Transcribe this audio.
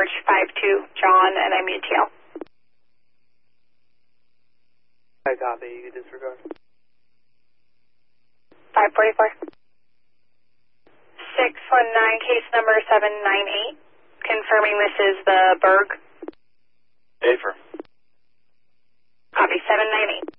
George 52 John, and I'm UTL. I copy. You can disregard. 544. 619, case number 798. Confirming this is the Berg. Affirm. Copy, 798.